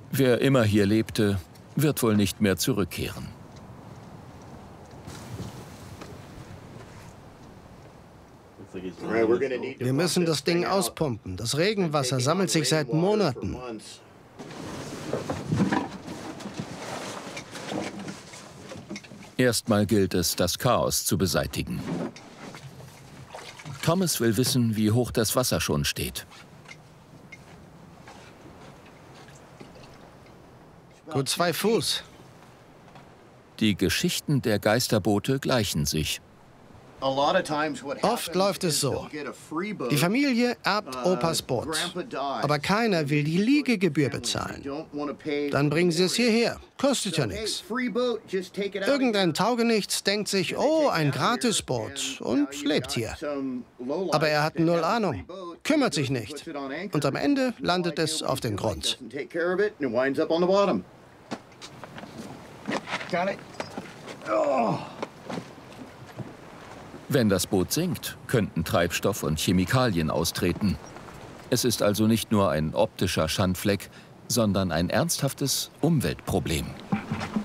Wer immer hier lebte, wird wohl nicht mehr zurückkehren. Wir müssen das Ding auspumpen. Das Regenwasser sammelt sich seit Monaten. Erstmal gilt es, das Chaos zu beseitigen. Thomas will wissen, wie hoch das Wasser schon steht. Gut 2 Fuß. Die Geschichten der Geisterboote gleichen sich. Oft läuft es so. Die Familie erbt Opas Boot, aber keiner will die Liegegebühr bezahlen. Dann bringen sie es hierher. Kostet ja nichts. Irgendein Taugenichts denkt sich, oh, ein Gratisboot und lebt hier. Aber er hat null Ahnung, kümmert sich nicht. Und am Ende landet es auf den Grund. Wenn das Boot sinkt, könnten Treibstoff und Chemikalien austreten. Es ist also nicht nur ein optischer Schandfleck, sondern ein ernsthaftes Umweltproblem.